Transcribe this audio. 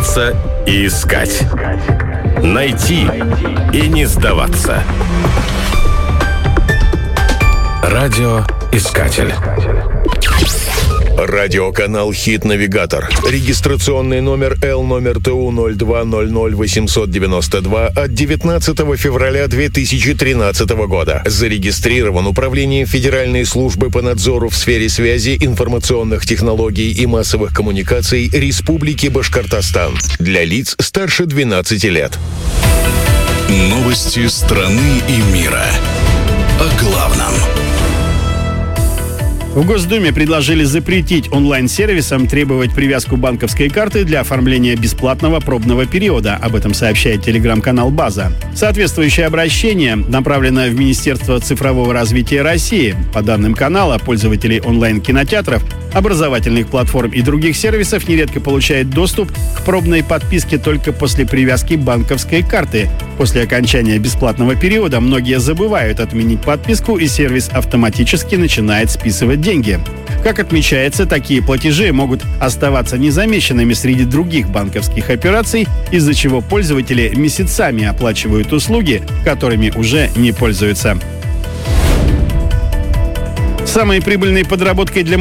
разбираться и искать. Найти и не сдаваться. Радиоискатель. Радиоканал «Хит-навигатор». Регистрационный номер L-номер ТУ-02-00-892 от 19 февраля 2013 года. Зарегистрирован Управлением Федеральной службы по надзору в сфере связи, информационных технологий и массовых коммуникаций Республики Башкортостан. Для лиц старше 12 лет. Новости страны и мира. О главном. В Госдуме предложили запретить онлайн-сервисам требовать привязку банковской карты для оформления бесплатного пробного периода. Об этом сообщает телеграм-канал «База». Соответствующее обращение направлено в Министерство цифрового развития России. По данным канала, пользователи онлайн-кинотеатров, образовательных платформ и других сервисов нередко получают доступ к пробной подписке только после привязки банковской карты. После окончания бесплатного периода многие забывают отменить подписку, и сервис автоматически начинает списывать деньги. Как отмечается, такие платежи могут оставаться незамеченными среди других банковских операций, из-за чего пользователи месяцами оплачивают услуги, которыми уже не пользуются. Самой прибыльной подработкой для